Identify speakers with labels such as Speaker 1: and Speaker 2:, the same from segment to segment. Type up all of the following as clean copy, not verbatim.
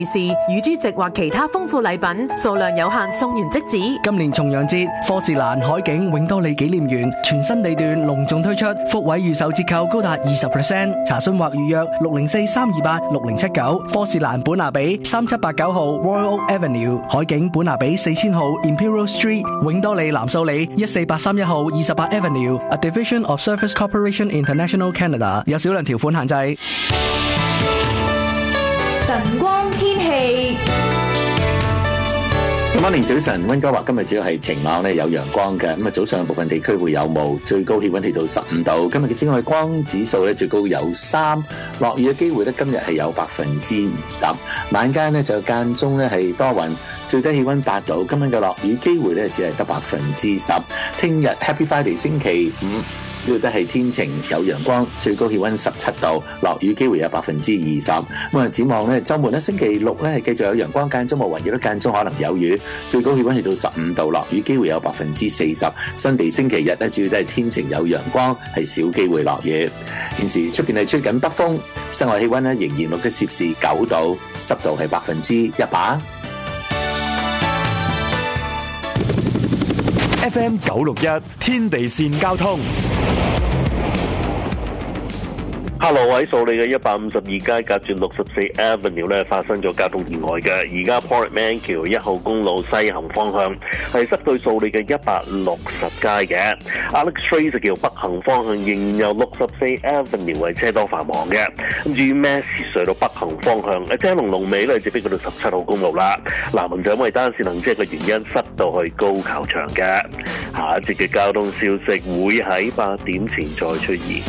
Speaker 1: 是乳豬席或其他豐富禮品，數量有限，送完即止。
Speaker 2: 今年重陽節，科士蘭海景永多利紀念園全新地段隆重推出，福位預售折扣高達 20%， 查詢或預約604-328-6079，科士蘭本拿比3789號 Royal Oak Avenue， 海景本拿比4000號 Imperial Street， 永多利南素里14831號28 Avenue，A Division of Service Corporation International Canada， 有少量條款限制。
Speaker 3: 晨光天氣。
Speaker 4: 今晚早晨，溫哥華今日主要係晴朗咧，有陽光嘅。咁啊，早上部分地區會有霧，最高氣溫去到15度。今日嘅紫外光指數咧最高有3，落雨嘅機會咧今日係有20%。晚間咧就間中咧係多雲，最低氣溫8度。今晚嘅落雨機會咧只係得10%。聽日 Happy Friday 星期5。呢度都係天晴有陽光，最高氣溫17度，落雨機會有20%。咁啊，展望咧週末咧星期6咧係繼續有陽光，間中冇雲，亦都間中可能有雨，最高氣溫去到15度，落雨機會有40%。新地星期日咧主要都係天晴有陽光，係少機會落雨。現時出邊係吹緊北風，室外氣溫咧仍然錄得攝氏9度，濕度係100%。
Speaker 5: FM 961天地線交通。
Speaker 6: Hello， 喺素里嘅152街隔住64 Avenue 咧發生咗交通意外嘅，而家 Portman 橋1號公路西行方向係塞到素里嘅160街嘅 Alex Street 就叫北行方向仍然有64 Avenue 係車多繁忙嘅。咁至於 Massey 隧道北行方向車龍尾咧就逼到17號公路啦，南行就因為單線行車嘅原因塞到去高球場嘅。下一節嘅交通消息會喺8點前再出現。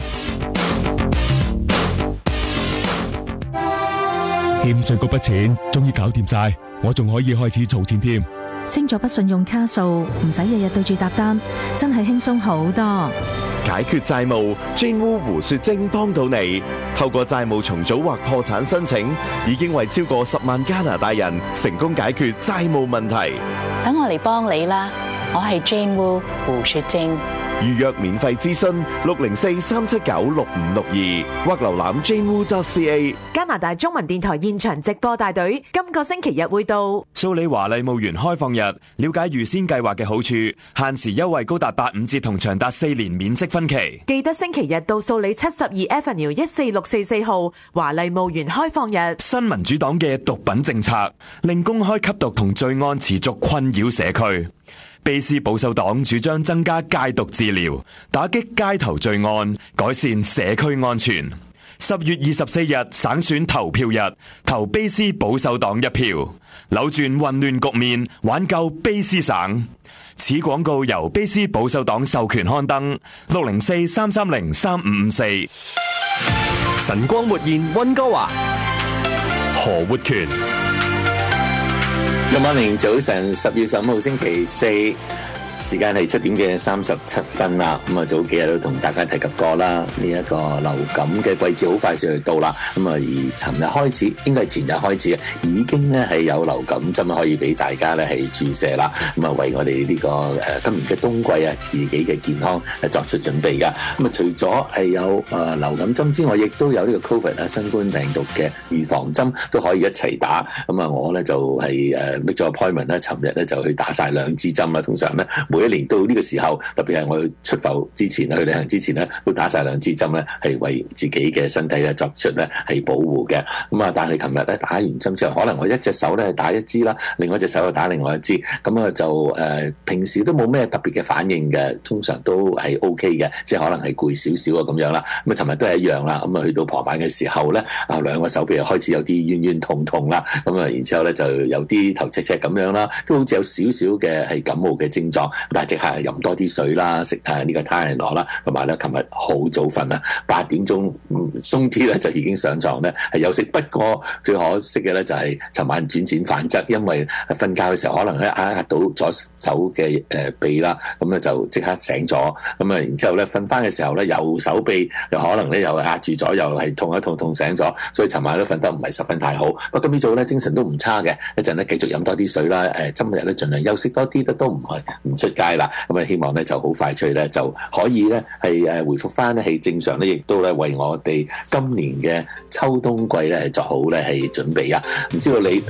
Speaker 7: 欠稅嗰筆錢終於搞掂晒，我仲可以開始儲錢添。
Speaker 8: 清咗筆信用卡數，唔使日日對住搭單，真係輕鬆好多。
Speaker 9: 解決債務 ，Jane Wu 胡雪晶幫到你。透過債務重組或破產申請，已經為超過10萬加拿大人成功解決債務問題。
Speaker 10: 等我嚟幫你啦，我係 Jane Wu 胡雪晶。
Speaker 9: 預約免費諮詢604-379-6562或瀏覽 janewu.ca。
Speaker 1: 加拿大中文電台現場直播大隊今個星期日會到
Speaker 5: 蘇里華麗墓園開放日，了解預先計劃嘅好處，限時優惠高達85折同長達4年免息分期。
Speaker 1: 記得星期日到蘇里72 Avenue 14644號華麗墓園開放日。
Speaker 5: 新民主黨嘅毒品政策令公開吸毒同罪案持續困擾社區。卑斯保守黨主張增加戒毒治療，打擊街頭罪案，改善社區安全。10月24日省選投票日，投卑斯保守黨1票，扭轉混亂局面，挽救卑斯省。此廣告由卑斯保守黨授權刊登，604-330-3554。
Speaker 7: 晨光活現溫哥華，何活權。
Speaker 4: Good morning，早晨10月15號星期4，時間係7點嘅37分啦。咁啊，早幾日都同大家提及過啦，呢一個流感嘅季節好快就到啦。咁啊，而尋日開始，應該係前日開始已經咧係有流感針可以俾大家咧係注射啦。咁啊，為我哋呢個今年嘅冬季啊，自己嘅健康係作出準備噶。咁啊，除咗係有流感針之外，亦都有呢個 Covid 啊，新冠病毒嘅預防針都可以一齊打。咁啊，我咧就係make 咗 appointment 咧，尋日咧就去打晒2支針啦。通常咧每一年到呢個時候，特別係我去出埠之前去旅行之前咧，都打晒2支針咧，係為自己嘅身體咧作出咧係保護嘅。咁啊，但係琴日咧打完針之後，可能我一隻手咧打1支啦，另外一隻手又打另外1支，咁啊就平時都冇咩特別嘅反應嘅，通常都係 OK 嘅，即係可能係攰少少啊咁樣啦。咁啊，尋日都係一樣啦。咁啊，去到傍晚嘅時候咧，兩個手臂又開始有啲冤冤痛痛啦。咁啊，然之後咧就有啲頭赤赤咁樣啦，都好似有少少嘅係感冒嘅症狀，但係即刻飲多啲水啦，食呢個 Tylenol 啦，同埋咧琴日好早瞓啦，8點鐘鬆啲咧就已經上床咧係休息。不過最可惜嘅咧就係尋晚轉轉反側，因為瞓覺嘅時候可能咧壓到左手嘅臂啦，咁咧就即刻醒咗。咁啊，然之後咧瞓翻嘅時候咧右手臂又可能咧又壓住咗，又係痛一痛醒咗，所以尋晚都瞓得唔係十分太好。不過今朝早咧精神都唔差嘅，一陣咧繼續飲多啲水啦。今日咧盡量休息多啲都唔出街啦。咁啊，希望咧就好快脆咧就可以咧係回復翻咧係正常咧，亦都咧為我哋今年嘅秋冬季咧係作好咧係準備啊！唔知道你